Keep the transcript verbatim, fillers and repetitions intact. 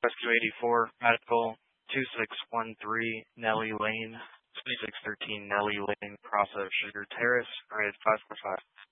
Rescue eighty-four, Medical, two six one three Nelly Lane, twenty-six thirteen Nelly Lane, Cross of Sugar Terrace, rated five four five.